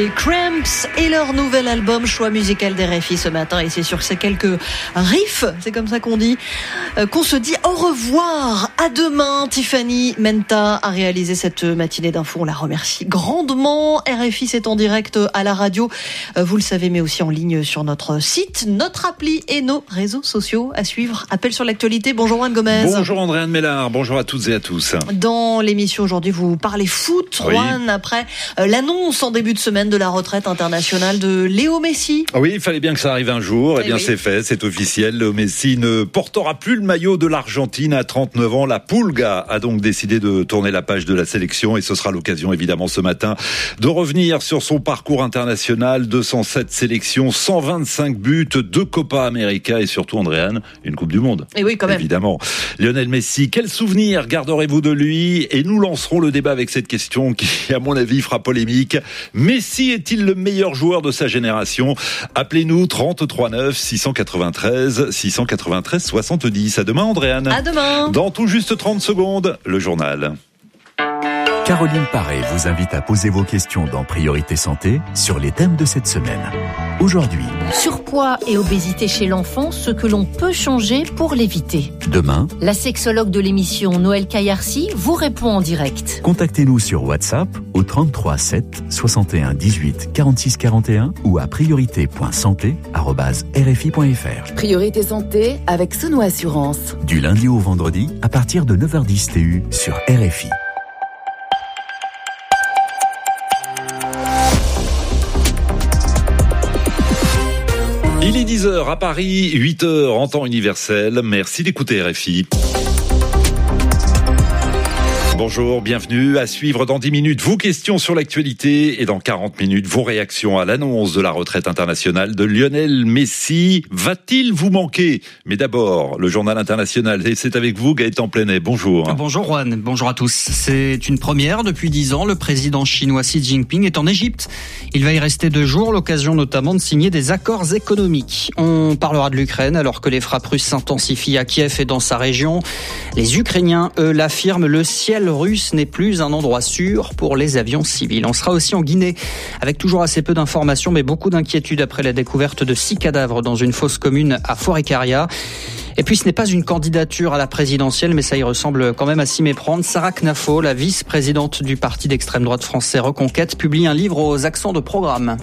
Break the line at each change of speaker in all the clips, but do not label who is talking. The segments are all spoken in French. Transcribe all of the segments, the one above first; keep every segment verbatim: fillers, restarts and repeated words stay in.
Les Cramps et leur nouvel album, choix musical d'R F I ce matin, et c'est sur ces quelques riffs, c'est comme ça qu'on dit, euh, qu'on se dit au revoir. À demain. Tiffany Menta a réalisé cette matinée d'info, on la remercie grandement. R F I, c'est en direct à la radio, euh, vous le savez, mais aussi en ligne sur notre site, notre appli et nos réseaux sociaux à suivre. Appel sur l'actualité. Bonjour Juan Gomez.
Bonjour Andréane Mélard, bonjour à toutes et à tous.
Dans l'émission aujourd'hui, vous parlez foot, Juan, oui. Après euh, l'annonce en début de semaine de la retraite internationale de Léo Messi.
Oui, il fallait bien que ça arrive un jour. Eh, eh bien, oui. C'est fait, c'est officiel. Léo Messi ne portera plus le maillot de l'Argentine à trente-neuf ans. La Pulga a donc décidé de tourner la page de la sélection et ce sera l'occasion, évidemment, ce matin, de revenir sur son parcours international. deux cent sept sélections, cent vingt-cinq buts, deux Copa América et surtout, Andréane, une Coupe du Monde.
Et oui, quand même.
Évidemment. Lionel Messi, quel souvenir garderez-vous de lui? Et nous lancerons le débat avec cette question qui, à mon avis, fera polémique. Messi est-il le meilleur joueur de sa génération? Appelez-nous trente-trois neuf six cent quatre-vingt-treize six cent quatre-vingt-treize soixante-dix. À demain, Andréane.
À demain.
Dans tout juste trente secondes, le journal.
Caroline Paré vous invite à poser vos questions dans Priorité Santé sur les thèmes de cette semaine. Aujourd'hui,
surpoids et obésité chez l'enfant, ce que l'on peut changer pour l'éviter.
Demain,
la sexologue de l'émission Noël Caillarcy vous répond en direct.
Contactez-nous sur WhatsApp au trente-trois sept soixante et un dix-huit quarante-six quarante et un ou à priorité point santé arobase r f i point f r.
Priorité Santé avec Sono Assurance.
Du lundi au vendredi à partir de neuf heures dix T U sur R F I.
Il est dix heures à Paris, huit heures en temps universel. Merci d'écouter R F I. Bonjour, bienvenue. À suivre dans dix minutes vos questions sur l'actualité et dans quarante minutes vos réactions à l'annonce de la retraite internationale de Lionel Messi. Va-t-il vous manquer? Mais d'abord, le journal international, et c'est avec vous Gaëtan Plenet. Bonjour.
Bonjour Juan, bonjour à tous. C'est une première depuis dix ans. Le président chinois Xi Jinping est en Égypte. Il va y rester deux jours, l'occasion notamment de signer des accords économiques. On parlera de l'Ukraine alors que les frappes russes s'intensifient à Kiev et dans sa région. Les Ukrainiens, eux, l'affirment, le ciel russe n'est plus un endroit sûr pour les avions civils. On sera aussi en Guinée avec toujours assez peu d'informations mais beaucoup d'inquiétudes après la découverte de six cadavres dans une fosse commune à Forêt-Carrière. Et puis ce n'est pas une candidature à la présidentielle, mais ça y ressemble quand même à s'y méprendre. Sarah Knafo, la vice-présidente du parti d'extrême droite français Reconquête, publie un livre aux accents de programme.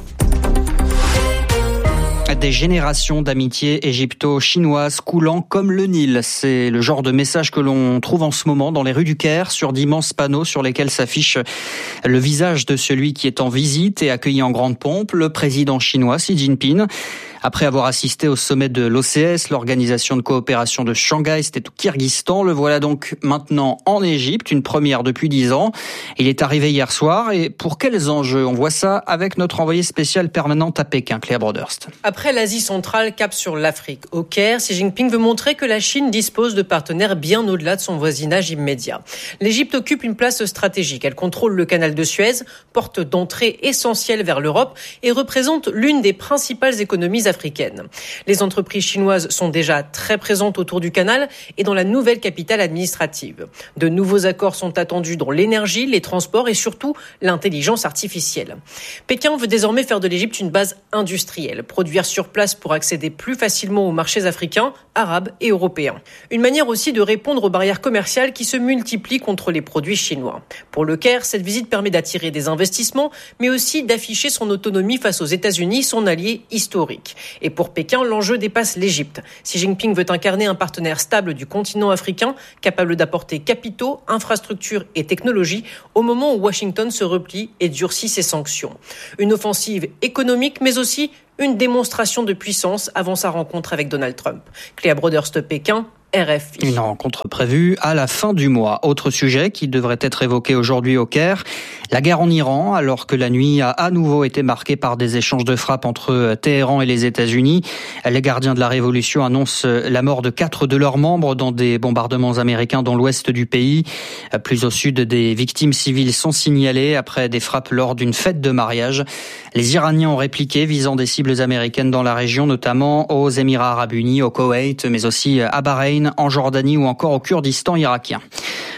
Des générations d'amitié égypto-chinoises coulant comme le Nil. C'est le genre de message que l'on trouve en ce moment dans les rues du Caire, sur d'immenses panneaux sur lesquels s'affiche le visage de celui qui est en visite et accueilli en grande pompe, le président chinois Xi Jinping. Après avoir assisté au sommet de l'O C S, l'Organisation de coopération de Shanghai, c'était au Kirghizistan, le voilà donc maintenant en Égypte, une première depuis dix ans. Il est arrivé hier soir et pour quels enjeux? On voit ça avec notre envoyée spéciale permanente à Pékin, Cléa Broderst.
Après l'Asie centrale, cap sur l'Afrique. Au Caire, Xi Jinping veut montrer que la Chine dispose de partenaires bien au-delà de son voisinage immédiat. L'Égypte occupe une place stratégique. Elle contrôle le canal de Suez, porte d'entrée essentielle vers l'Europe et représente l'une des principales économies africaine. Les entreprises chinoises sont déjà très présentes autour du canal et dans la nouvelle capitale administrative. De nouveaux accords sont attendus dans l'énergie, les transports et surtout l'intelligence artificielle. Pékin veut désormais faire de l'Égypte une base industrielle, produire sur place pour accéder plus facilement aux marchés africains, arabes et européens. Une manière aussi de répondre aux barrières commerciales qui se multiplient contre les produits chinois. Pour le Caire, cette visite permet d'attirer des investissements, mais aussi d'afficher son autonomie face aux États-Unis, son allié historique. Et pour Pékin, l'enjeu dépasse l'Égypte. Xi Jinping veut incarner un partenaire stable du continent africain, capable d'apporter capitaux, infrastructures et technologies au moment où Washington se replie et durcit ses sanctions. Une offensive économique, mais aussi une démonstration de puissance avant sa rencontre avec Donald Trump. Cléa Broderst, Pékin, R F I.
Une rencontre prévue à la fin du mois. Autre sujet qui devrait être évoqué aujourd'hui au Caire, la guerre en Iran, alors que la nuit a à nouveau été marquée par des échanges de frappes entre Téhéran et les États-Unis. Les gardiens de la révolution annoncent la mort de quatre de leurs membres dans des bombardements américains dans l'ouest du pays. Plus au sud, des victimes civiles sont signalées après des frappes lors d'une fête de mariage. Les Iraniens ont répliqué, visant des cibles américaines dans la région, notamment aux Émirats arabes unis, au Koweït, mais aussi à Bahreïn, en Jordanie ou encore au Kurdistan irakien.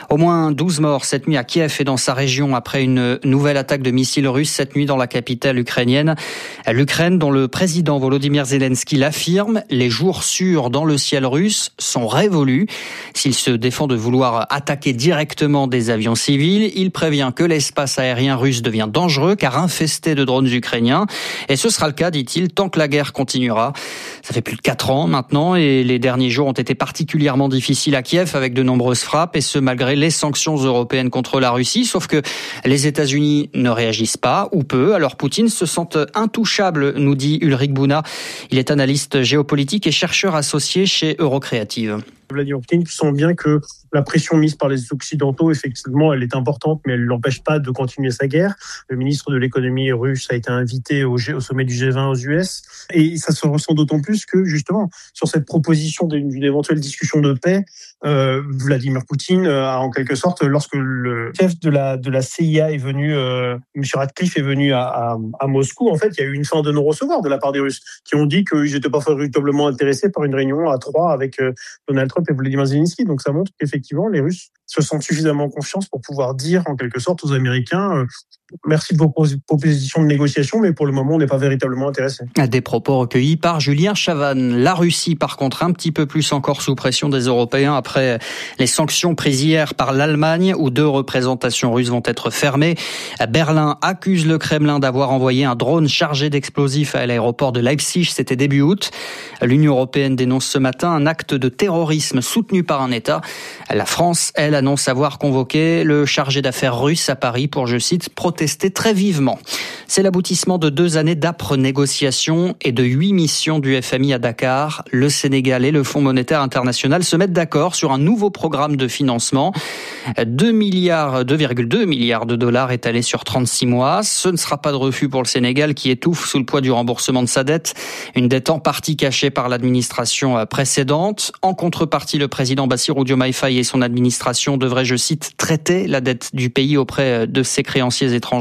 Au moins douze morts cette nuit à Kiev et dans sa région après une nouvelle attaque de missiles russes cette nuit dans la capitale ukrainienne. L'Ukraine, dont le président Volodymyr Zelensky l'affirme, les jours sûrs dans le ciel russe sont révolus. S'il se défend de vouloir attaquer directement des avions civils, il prévient que l'espace aérien russe devient dangereux car infesté de drones ukrainiens. Et ce sera le cas, dit-il, tant que la guerre continuera. Ça fait plus de quatre ans maintenant et les derniers jours ont été particulièrement difficiles à Kiev avec de nombreuses frappes et ce malgré les sanctions européennes contre la Russie. Sauf que les États-Unis ne réagissent pas ou peu. Alors Poutine se sent intouchable, nous dit Ulrich Bouna. Il est analyste géopolitique et chercheur associé chez Eurocreative.
Vladimir Poutine sent bien que la pression mise par les Occidentaux, effectivement, elle est importante, mais elle ne l'empêche pas de continuer sa guerre. Le ministre de l'économie russe a été invité au, G, au sommet du G vingt aux U S. Et ça se ressent d'autant plus que, justement, sur cette proposition d'une éventuelle discussion de paix, euh, Vladimir Poutine a, en quelque sorte, lorsque le chef de la, de la C I A est venu, euh, M. Ratcliffe est venu à, à, à Moscou, en fait, il y a eu une fin de non-recevoir de la part des Russes, qui ont dit qu'ils n'étaient pas véritablement intéressés par une réunion à trois avec euh, Donald Trump et Volodymyr Zelensky. Donc ça montre qu'effectivement, les Russes se sentent suffisamment en confiance pour pouvoir dire, en quelque sorte, aux Américains euh, merci de vos propositions de négociation, mais pour le moment, on n'est pas véritablement intéressé.
Des propos recueillis par Julien Chavannes. La Russie, par contre, un petit peu plus encore sous pression des Européens après les sanctions prises hier par l'Allemagne, où deux représentations russes vont être fermées. Berlin accuse le Kremlin d'avoir envoyé un drone chargé d'explosifs à l'aéroport de Leipzig, c'était début août. L'Union européenne dénonce ce matin un acte de terrorisme soutenu par un État. La France, elle, annonce avoir convoqué le chargé d'affaires russe à Paris pour, je cite, protester très vivement. C'est l'aboutissement de deux années d'âpres négociations et de huit missions du F M I à Dakar. Le Sénégal et le Fonds monétaire international se mettent d'accord sur un nouveau programme de financement. deux milliards, deux virgule deux milliards de dollars étalés sur trente-six mois. Ce ne sera pas de refus pour le Sénégal qui étouffe sous le poids du remboursement de sa dette. Une dette en partie cachée par l'administration précédente. En contrepartie, le président Bassirou Diomaye Faye et son administration devraient, je cite, traiter la dette du pays auprès de ses créanciers étrangers.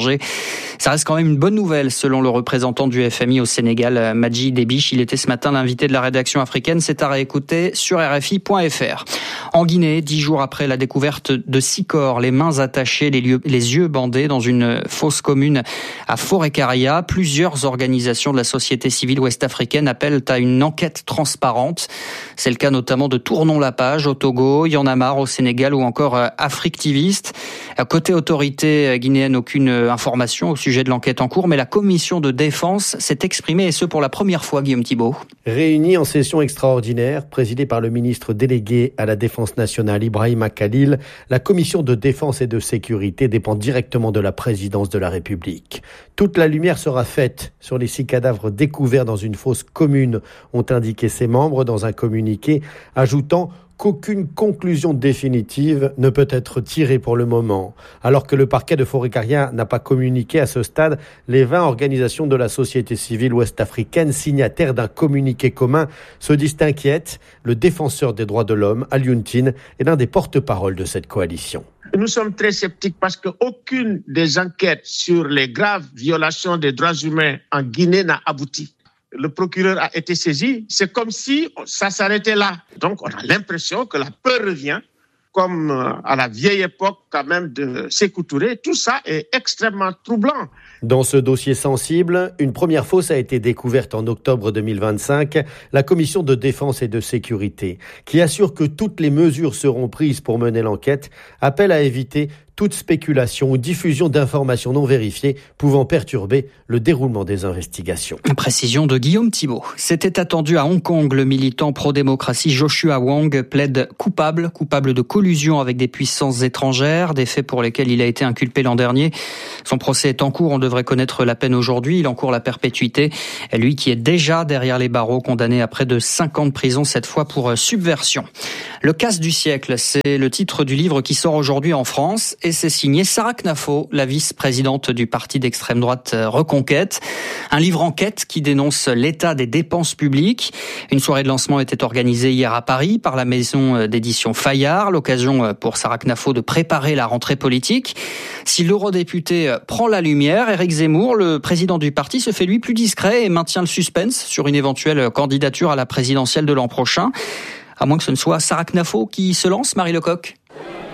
Ça reste quand même une bonne nouvelle selon le représentant du F M I au Sénégal, Madji Debiche. Il était ce matin l'invité de la rédaction africaine. C'est à réécouter sur R F I point F R. En Guinée, dix jours après la découverte de six corps, les mains attachées, les, lieux, les yeux bandés dans une fosse commune à Forécaria, plusieurs organisations de la société civile ouest-africaine appellent à une enquête transparente. C'est le cas notamment de Tournons la page au Togo, Y en a marre au Sénégal ou encore Africtiviste. Côté autorité guinéenne, aucune information au sujet de l'enquête en cours, mais la commission de défense s'est exprimée, et ce pour la première fois, Guillaume Thibault.
Réunie en session extraordinaire, présidée par le ministre délégué à la Défense nationale, Ibrahima Khalil, la commission de défense et de sécurité dépend directement de la présidence de la République. Toute la lumière sera faite sur les six cadavres découverts dans une fosse commune, ont indiqué ses membres dans un communiqué, ajoutant qu'aucune conclusion définitive ne peut être tirée pour le moment. Alors que le parquet de Forécaria n'a pas communiqué à ce stade, les vingt organisations de la société civile ouest-africaine signataires d'un communiqué commun se disent inquiètes. Le défenseur des droits de l'homme, Alioune Tine, est l'un des porte-parole de cette coalition.
Nous sommes très sceptiques parce qu'aucune des enquêtes sur les graves violations des droits humains en Guinée n'a abouti. Le procureur a été saisi, c'est comme si ça s'arrêtait là. Donc on a l'impression que la peur revient, comme à la vieille époque quand même de Sékou Touré. Tout ça est extrêmement troublant.
Dans ce dossier sensible, une première fosse a été découverte en octobre deux mille vingt-cinq. La commission de défense et de sécurité, qui assure que toutes les mesures seront prises pour mener l'enquête, appelle à éviter toute spéculation ou diffusion d'informations non vérifiées pouvant perturber le déroulement des investigations.
Précision de Guillaume Thibault. C'était attendu à Hong Kong. Le militant pro-démocratie Joshua Wong plaide coupable, coupable de collusion avec des puissances étrangères, des faits pour lesquels il a été inculpé l'an dernier. Son procès est en cours, on devrait connaître la peine aujourd'hui. Il encourt la perpétuité. Lui qui est déjà derrière les barreaux, condamné à près de cinq ans de prison, cette fois pour subversion. Le casse du siècle, c'est le titre du livre qui sort aujourd'hui en France. Et c'est signé Sarah Knafo, la vice-présidente du parti d'extrême droite Reconquête. Un livre enquête qui dénonce l'état des dépenses publiques. Une soirée de lancement était organisée hier à Paris par la maison d'édition Fayard. L'occasion pour Sarah Knafo de préparer la rentrée politique. Si l'eurodéputé prend la lumière, Éric Zemmour, le président du parti, se fait lui plus discret et maintient le suspense sur une éventuelle candidature à la présidentielle de l'an prochain. À moins que ce ne soit Sarah Knafo qui se lance, Marie Lecoq.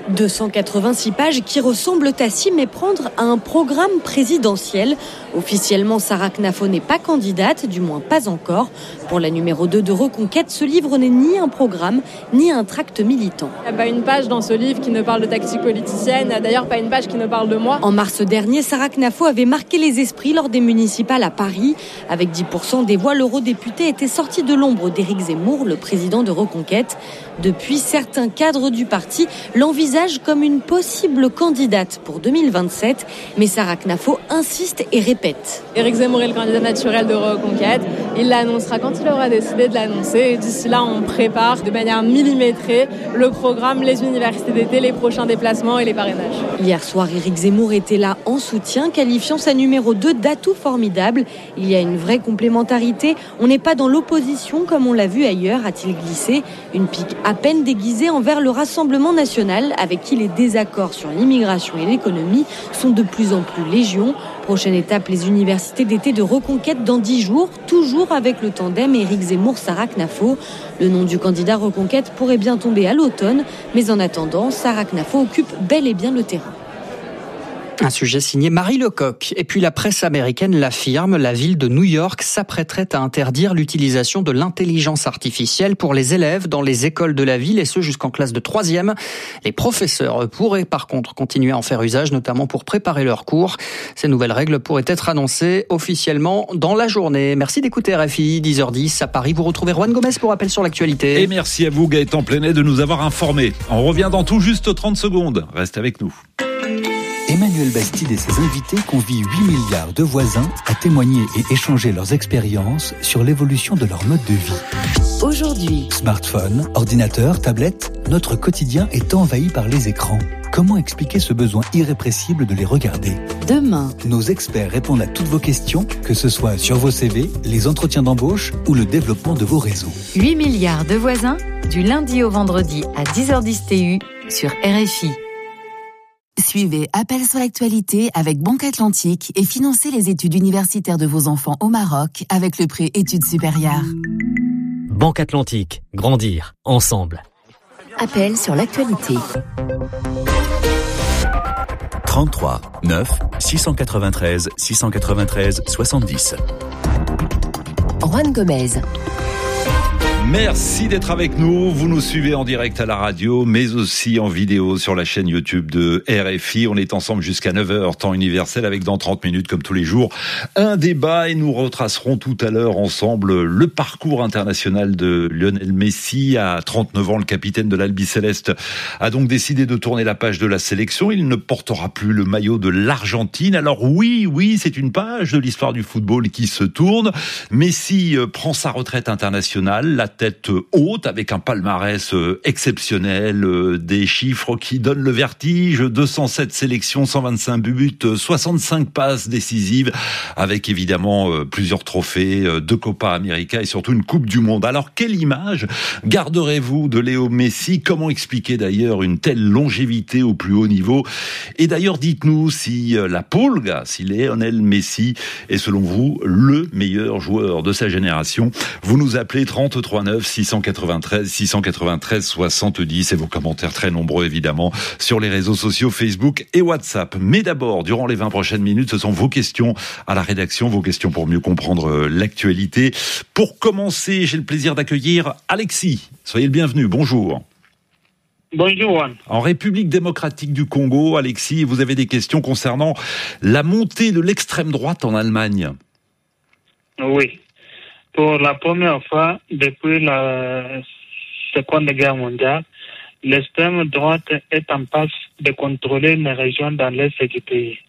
deux cent quatre-vingt-six pages qui ressemblent à s'y méprendre à un programme présidentiel. Officiellement, Sarah Knafo n'est pas candidate, du moins pas encore. Pour la numéro deux de Reconquête, ce livre n'est ni un programme, ni un tract militant.
Il n'y a pas une page dans ce livre qui ne parle de tactique politicienne, il n'y a d'ailleurs pas une page qui ne parle de moi.
En mars dernier, Sarah Knafo avait marqué les esprits lors des municipales à Paris. Avec dix pour cent des voix, l'eurodéputé était sorti de l'ombre d'Éric Zemmour, le président de Reconquête. Depuis, certains cadres du parti l'envisagent comme une possible candidate pour deux mille vingt-sept. Mais Sarah Knafo insiste et répète.
Éric Zemmour est le candidat naturel de Reconquête. Il l'annoncera quand il aura décidé de l'annoncer. Et d'ici là, on prépare de manière millimétrée le programme, les universités d'été, les prochains déplacements et les parrainages.
Hier soir, Éric Zemmour était là en soutien, qualifiant sa numéro deux d'atout formidable. Il y a une vraie complémentarité. On n'est pas dans l'opposition comme on l'a vu ailleurs, a-t-il glissé. Une pique à peine déguisée envers le Rassemblement national, avec qui les désaccords sur l'immigration et l'économie sont de plus en plus légion. Prochaine étape, les universités d'été de Reconquête dans dix jours, toujours avec le tandem Éric Zemmour-Sarah Knafo. Le nom du candidat Reconquête pourrait bien tomber à l'automne, mais en attendant, Sarah Knafo occupe bel et bien le terrain.
Un sujet signé Marie Lecoq. Et puis la presse américaine l'affirme, la ville de New York s'apprêterait à interdire l'utilisation de l'intelligence artificielle pour les élèves dans les écoles de la ville, et ce jusqu'en classe de troisième. Les professeurs pourraient par contre continuer à en faire usage, notamment pour préparer leurs cours. Ces nouvelles règles pourraient être annoncées officiellement dans la journée. Merci d'écouter R F I, dix heures dix à Paris. Vous retrouvez Juan Gomez pour rappel sur l'actualité.
Et merci à vous Gaëtan Plenet de nous avoir informés. On revient dans tout juste trente secondes. Reste avec nous.
Emmanuel Bastide et ses invités convient huit milliards de voisins à témoigner et échanger leurs expériences sur l'évolution de leur mode de vie.
Aujourd'hui,
smartphone, ordinateur, tablette, notre quotidien est envahi par les écrans. Comment expliquer ce besoin irrépressible de les regarder ?
Demain,
nos experts répondent à toutes vos questions, que ce soit sur vos C V, les entretiens d'embauche ou le développement de vos réseaux.
huit milliards de voisins, du lundi au vendredi à dix heures dix T U sur R F I. Suivez Appel sur l'actualité avec Banque Atlantique et financez les études universitaires de vos enfants au Maroc avec le prêt études supérieures.
Banque Atlantique, grandir ensemble.
Appel sur l'actualité.
trente-trois neuf six cent quatre-vingt-treize six cent quatre-vingt-treize soixante-dix.
Juan Gomez.
Merci d'être avec nous. Vous nous suivez en direct à la radio, mais aussi en vidéo sur la chaîne YouTube de R F I. On est ensemble jusqu'à neuf heures, temps universel, avec dans trente minutes, comme tous les jours, un débat. Et nous retracerons tout à l'heure ensemble le parcours international de Lionel Messi. À trente-neuf ans, le capitaine de l'Albi Céleste a donc décidé de tourner la page de la sélection. Il ne portera plus le maillot de l'Argentine. Alors oui, oui, c'est une page de l'histoire du football qui se tourne. Messi prend sa retraite internationale, la tête haute, avec un palmarès exceptionnel, des chiffres qui donnent le vertige, deux cent sept sélections, cent vingt-cinq buts, soixante-cinq passes décisives, avec évidemment plusieurs trophées, deux Copa América et surtout une Coupe du Monde. Alors quelle image garderez-vous de Léo Messi ? Comment expliquer d'ailleurs une telle longévité au plus haut niveau ? Et d'ailleurs dites-nous si la Pulga, si Lionel Messi est selon vous le meilleur joueur de sa génération. Vous nous appelez trente-trois neuf six cent quatre-vingt-treize six cent quatre-vingt-treize soixante-dix et vos commentaires très nombreux évidemment sur les réseaux sociaux Facebook et WhatsApp. Mais d'abord, durant les vingt prochaines minutes, ce sont vos questions à la rédaction, vos questions pour mieux comprendre l'actualité. Pour commencer, j'ai le plaisir d'accueillir Alexis. Soyez le bienvenu, bonjour.
Bonjour.
En République démocratique du Congo, Alexis, vous avez des questions concernant la montée de l'extrême droite en Allemagne.
Oui. Pour la première fois depuis la Seconde Guerre mondiale, l'extrême droite est en passe de contrôler les régions dans l'est du pays.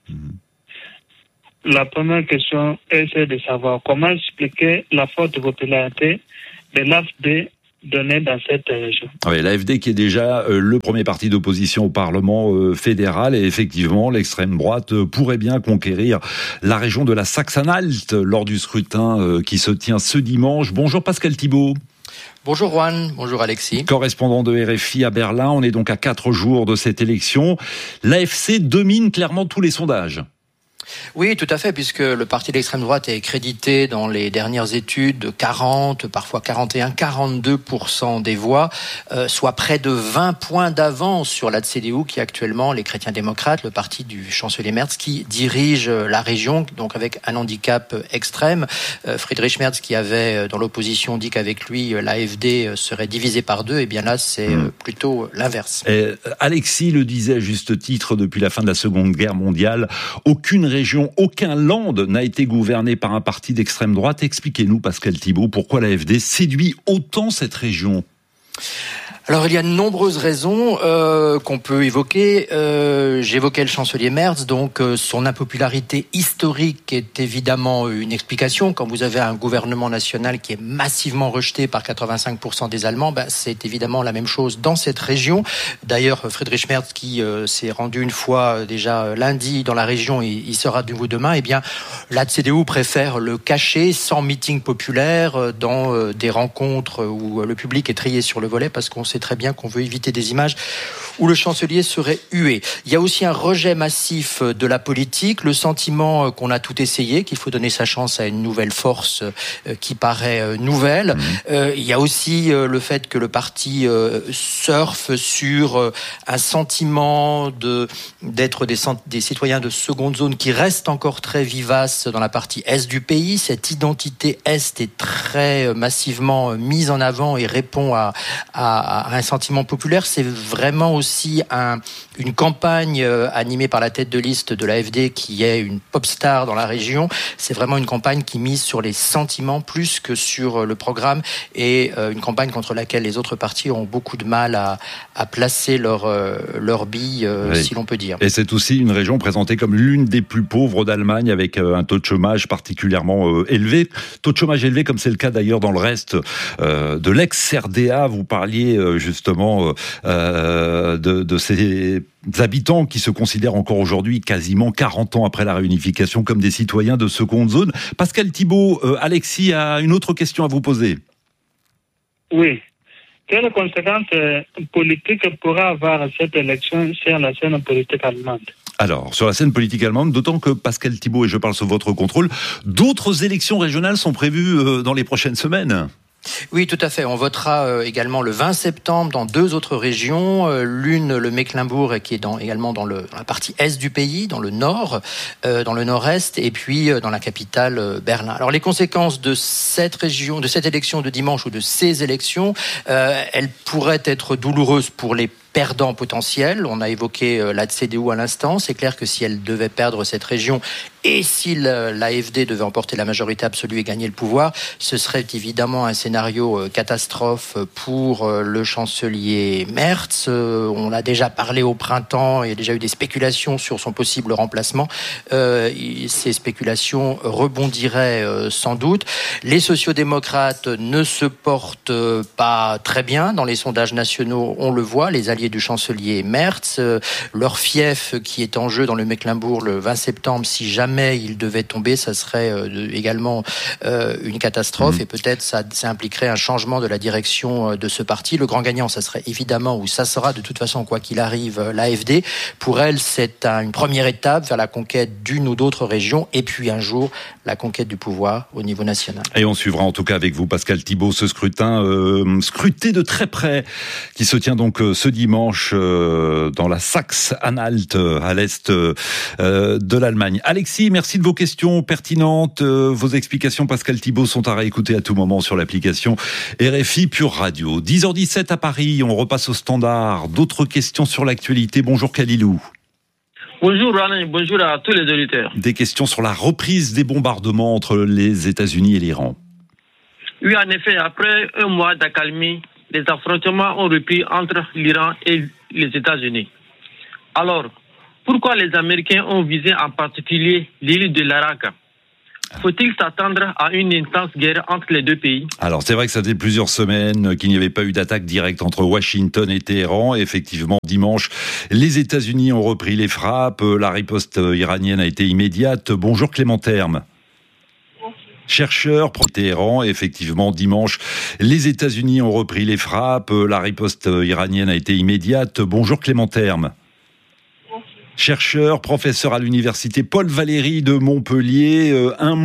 Mmh. La première question est de savoir comment expliquer la forte popularité de l'A F D donnée dans cette région.
Oui, l'A F D qui est déjà euh, le premier parti d'opposition au Parlement euh, fédéral, et effectivement l'extrême droite euh, pourrait bien conquérir la région de la Saxe-Anhalt lors du scrutin euh, qui se tient ce dimanche. Bonjour Pascal Thibault.
Bonjour Juan, bonjour Alexis.
Correspondant de R F I à Berlin, on est donc à quatre jours de cette élection. L'A F C domine clairement tous les sondages.
Oui, tout à fait, puisque le parti d'extrême droite est crédité dans les dernières études de quarante, parfois quarante et un, quarante-deux pour cent des voix, euh, soit près de vingt points d'avance sur la C D U, qui est actuellement les chrétiens démocrates, le parti du chancelier Merz, qui dirige la région, donc avec un handicap extrême. Euh, Friedrich Merz, qui avait dans l'opposition dit qu'avec lui l'A F D serait divisé par deux, et bien là c'est mmh. plutôt l'inverse.
Et Alexis le disait à juste titre, depuis la fin de la Seconde Guerre mondiale, aucune région, aucun land n'a été gouverné par un parti d'extrême droite. Expliquez-nous, Pascal Thibault, pourquoi l'A F D séduit autant cette région ?
Alors il y a de nombreuses raisons euh, qu'on peut évoquer. Euh, j'évoquais le chancelier Merz, donc euh, son impopularité historique est évidemment une explication. Quand vous avez un gouvernement national qui est massivement rejeté par quatre-vingt-cinq pour cent des Allemands, bah, c'est évidemment la même chose dans cette région. D'ailleurs, Friedrich Merz, qui euh, s'est rendu une fois euh, déjà lundi dans la région, et il sera de nouveau demain, eh bien la C D U préfère le cacher sans meeting populaire, euh, dans euh, des rencontres où euh, le public est trié sur le volet, parce qu'on sait très bien qu'on veut éviter des images où le chancelier serait hué. Il y a aussi un rejet massif de la politique, le sentiment qu'on a tout essayé, qu'il faut donner sa chance à une nouvelle force qui paraît nouvelle. Mmh. Euh, il y a aussi le fait que le parti euh, surfe sur un sentiment de, d'être des, des citoyens de seconde zone qui reste encore très vivace dans la partie est du pays. Cette identité est est très massivement mise en avant et répond à, à, à un sentiment populaire. C'est vraiment aussi un, une campagne euh, animée par la tête de liste de l'A F D, qui est une pop star dans la région. C'est vraiment une campagne qui mise sur les sentiments plus que sur le programme, et euh, une campagne contre laquelle les autres partis ont beaucoup de mal à, à placer leur, euh, leur bille, euh, oui. si l'on peut dire.
Et c'est aussi une région présentée comme l'une des plus pauvres d'Allemagne, avec euh, un taux de chômage particulièrement euh, élevé. Taux de chômage élevé, comme c'est le cas d'ailleurs dans le reste euh, de l'ex-R D A. Vous parliez euh, justement euh, de, de ces habitants qui se considèrent encore aujourd'hui, quasiment quarante ans après la réunification, comme des citoyens de seconde zone. Pascal Thibault, euh, Alexis a une autre question à vous poser.
Oui. Quelles conséquences politiques pourra avoir cette élection sur la scène politique allemande ?
Alors, sur la scène politique allemande, d'autant que, Pascal Thibault, et je parle sous votre contrôle, d'autres élections régionales sont prévues euh, dans les prochaines semaines.
Oui, tout à fait. On votera euh, également le vingt septembre dans deux autres régions. Euh, l'une, le Mecklembourg, qui est dans, également dans, le, dans la partie est du pays, dans le nord, euh, dans le nord-est, et puis euh, dans la capitale, euh, Berlin. Alors, les conséquences de cette région, de cette élection de dimanche, ou de ces élections, euh, elles pourraient être douloureuses pour les perdants potentiels. On a évoqué euh, la C D U à l'instant. C'est clair que si elle devait perdre cette région, et si l'A F D devait emporter la majorité absolue et gagner le pouvoir, ce serait évidemment un scénario euh, catastrophe pour euh, le chancelier Merz. Euh, on a déjà parlé au printemps, il y a déjà eu des spéculations sur son possible remplacement. Euh, ces spéculations rebondiraient euh, sans doute. Les sociodémocrates ne se portent pas très bien dans les sondages nationaux, on le voit. Les alliés du chancelier Merz, euh, leur fief qui est en jeu dans le Mecklembourg le vingt septembre, si jamais il devait tomber, ça serait euh, également euh, une catastrophe, mmh. et peut-être ça, ça impliquerait un changement de la direction de ce parti. Le grand gagnant, ça serait évidemment, ou ça sera de toute façon, quoi qu'il arrive, l'A F D. Pour elle, c'est un, une première étape vers la conquête d'une ou d'autres régions, et puis un jour, la conquête du pouvoir au niveau national.
Et on suivra en tout cas avec vous, Pascal Thibault, ce scrutin euh, scruté de très près, qui se tient donc euh, ce dimanche euh, dans la Saxe-Anhalt, à l'est euh, de l'Allemagne. Alexis, merci de vos questions pertinentes. Euh, vos explications, Pascal Thibault, sont à réécouter à tout moment sur l'application R F I Pure Radio. dix heures dix-sept à Paris, on repasse au standard. D'autres questions sur l'actualité. Bonjour Khalilou.
Bonjour Alain, bonjour à tous les auditeurs.
Des questions sur la reprise des bombardements entre les États-Unis et l'Iran.
Oui, en effet, après un mois d'accalmie, les affrontements ont repris entre l'Iran et les États-Unis. Alors, pourquoi les Américains ont visé en particulier l'île de Laraka ? Faut-il s'attendre à une intense guerre entre les deux pays ?
Alors c'est vrai que ça fait plusieurs semaines qu'il n'y avait pas eu d'attaque directe entre Washington et Téhéran. Effectivement, dimanche, les États-Unis ont repris les frappes. La riposte iranienne a été immédiate. Bonjour Clément Terme. Chercheur, Téhéran, effectivement, dimanche, les États-Unis ont repris les frappes. La riposte iranienne a été immédiate. Bonjour Clément Terme. chercheur, professeur à l'université Paul Valéry de Montpellier. Euh, un